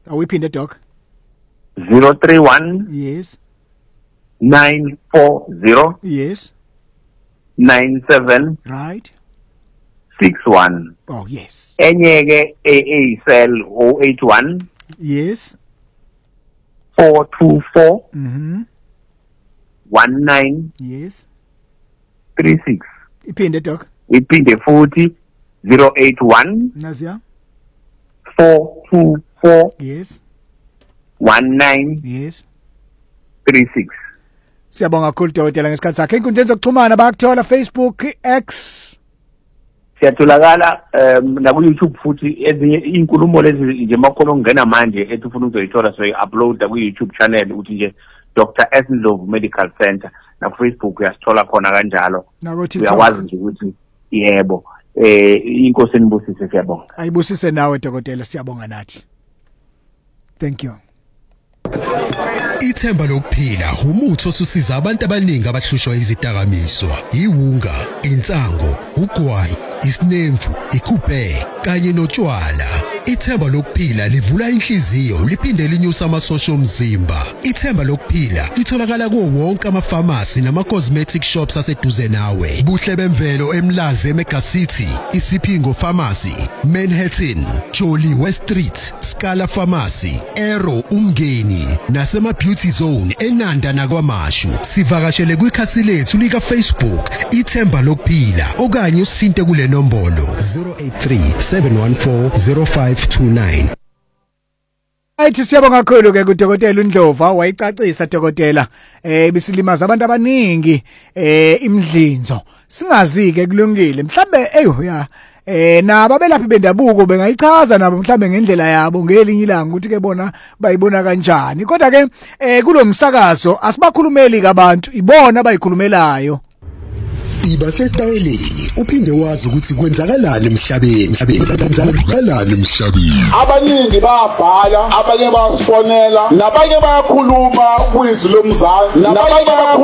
Awiphinde doc. 031 Yes. 940 Yes. 97 Right. 61. Oh yes. Enyeke cell 081 Yes. 424 Mhm. 19 Yes. 36. Iphinde doc. Iphinde futhi 081 Nazia. 424 Yes. 19 Yes. 36. Siyabonga kakhulu Dokotela ngesikhathi sakhe. Inkundleni zokuxhumana bakuthola Facebook, X. Siyatholakala na ku YouTube futhi ezinye inkulumo lezi nje makhono ungena manje ethi ufuna ukuzoyithola so upload ku YouTube channel uthi nje Dr. Esndlovu Medical Center na ku Facebook uyasithola khona kanjalo. Uyakwazi nje ukuthi yebo inkosi enibusise siyabonga. Ayibusise nawe Dokotela siyabonga nathi. Thank you. Ithemba lokuphila umuthi osusiza abantu abaningi abahlushwa izidakamizwa, iwunga, insango, ugwayi, isinemfu, ikhuphe kanye notshwala. Ithemba lokuphila livula inhliziyo liphinde linyusa amasosha omzimba. Ithemba lokuphila litholakala kuwo wonke ama-pharmacy nama-cosmetic shops aseduze nawe. Buhle bemvelo eMlazi eMega City, iSiphingo Pharmacy, Manhattan, Jolly West Street, Scala Pharmacy, Arrow Umngeni nasema-Beauty Zone eNanda nakwaMashu. Sivakashele kwikhasi lethu lika-Facebook Ithemba lokuphila okanye usinte kule nombolo 083 714 0529. Ayithi siyabonga kakhulu ke kuDokotela uNdlova wayicacisa Dokotela bisilimaza abantu abaningi imidlinzo singazi ke kulungile mhlambe ya nabo abelaphi bendabuko bengayichaza nabo mhlambe ngendlela yabo ngelinye ilanga ukuthi ke bona bayibona kanjani kodwa ke kulomsakazo asibakhulumeli kabantu ibona abayikhulumelayo. Iba sesitayeleni uphinde wazi ukuthi kwenzakalani emhlabeni. Abaningi bayabhala, abanye bayasifonela, nabanye bayakhuluma kwizwi lomzansi, nabanye